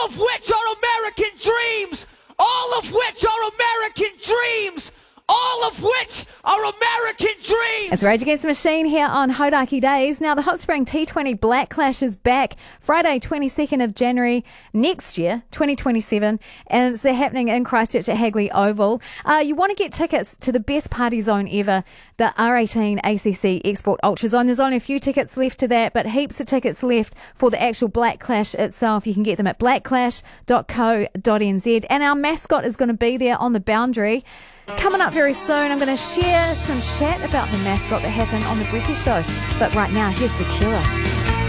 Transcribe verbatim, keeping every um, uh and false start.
all of which are American dreams, all of which are American dreams, all of which are American dreams. It's Rage Against the Machine here on Hodaki Days. Now, the Hot Spring T twenty Black Clash is back Friday, twenty-second of January next year, twenty twenty-seven, and it's happening in Christchurch at Hagley Oval. Uh, you want to get tickets to the best party zone ever, the R eighteen A C C Export Ultra Zone. There's only a few tickets left to that, but heaps of tickets left for the actual Black Clash itself. You can get them at black clash dot co dot n z, and our mascot is going to be there on the boundary. Coming up very soon, I'm going to share some chat about the mascot that happened on The Breakfast Show. But right now, here's The Cure.